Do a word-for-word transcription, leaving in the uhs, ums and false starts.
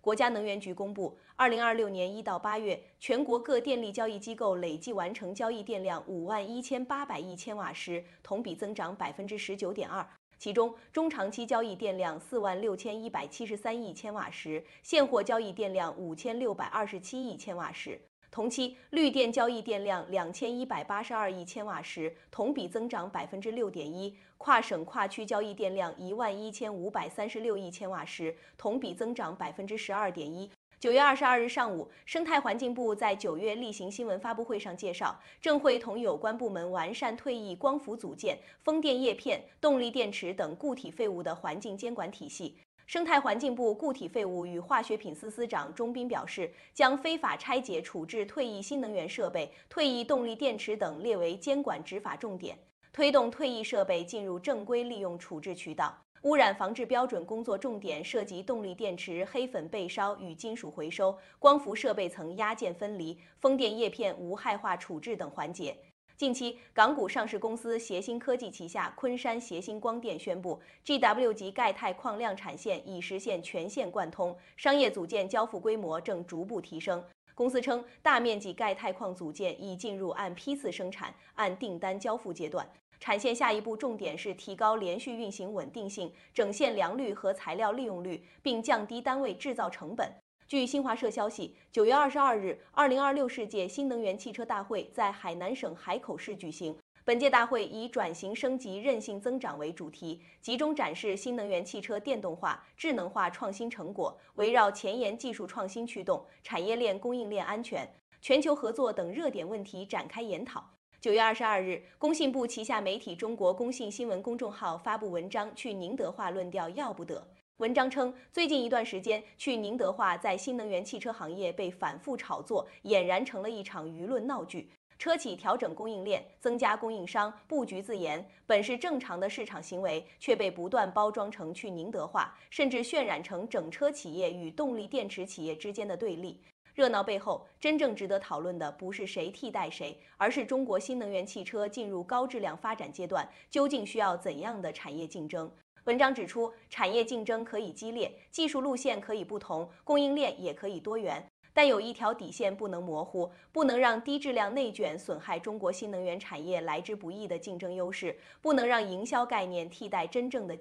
国家能源局公布，二零二六年一到八月，全国各电力交易机构累计完成交易电量五万一千八百亿千瓦时，同比增长百分之十九点二。其中，中长期交易电量四万六千一百七十三亿千瓦时，现货交易电量五千六百二十七亿千瓦时。同期，绿电交易电量两千一百八十二亿千瓦时，同比增长百分之六点一；跨省跨区交易电量一万一千五百三十六亿千瓦时，同比增长百分之十二点一。九月二十二日上午，生态环境部在九月例行新闻发布会上介绍，正会同有关部门完善退役光伏组件、风电叶片、动力电池等固体废物的环境监管体系。生态环境部固体废物与化学品司司长钟斌表示，将非法拆解处置退役新能源设备、退役动力电池等列为监管执法重点，推动退役设备进入正规利用处置渠道。污染防治标准工作重点涉及动力电池黑粉焙烧与金属回收、光伏设备层压件分离、风电叶片无害化处置等环节。近期，港股上市公司协鑫科技旗下昆山协鑫光电宣布 ，G W 级钙钛矿量产线已实现全线贯通，商业组件交付规模正逐步提升。公司称，大面积钙钛矿组件已进入按批次生产、按订单交付阶段。产线下一步重点是提高连续运行稳定性、整线良率和材料利用率，并降低单位制造成本。据新华社消息，九月二十二日，二零二六世界新能源汽车大会在海南省海口市举行。本届大会以转型升级、韧性增长为主题，集中展示新能源汽车电动化、智能化创新成果，围绕前沿技术创新驱动、产业链供应链安全、全球合作等热点问题展开研讨。九月二十二日，工信部旗下媒体中国工信新闻公众号发布文章，去宁德化论调要不得。文章称，最近一段时间，去宁德化在新能源汽车行业被反复炒作，俨然成了一场舆论闹剧。车企调整供应链、增加供应商、布局自研，本是正常的市场行为，却被不断包装成去宁德化，甚至渲染成整车企业与动力电池企业之间的对立。热闹背后，真正值得讨论的不是谁替代谁，而是中国新能源汽车进入高质量发展阶段，究竟需要怎样的产业竞争？文章指出，产业竞争可以激烈，技术路线可以不同，供应链也可以多元，但有一条底线不能模糊，不能让低质量内卷损害中国新能源产业来之不易的竞争优势，不能让营销概念替代真正的